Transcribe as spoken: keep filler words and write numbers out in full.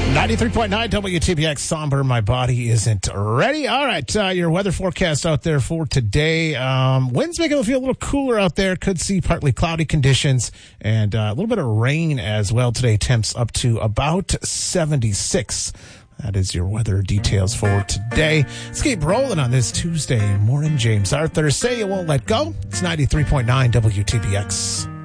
ninety-three point nine W T B X, somber, my body isn't ready. All right, uh, your weather forecast out there for today. Um, winds making it feel a little cooler out there. Could see partly cloudy conditions and uh, a little bit of rain as well today. Temps up to about seventy-six. That is your weather details for today. Let's keep rolling on this Tuesday morning. James Arthur, Say You Won't Let Go. It's ninety-three point nine W T B X.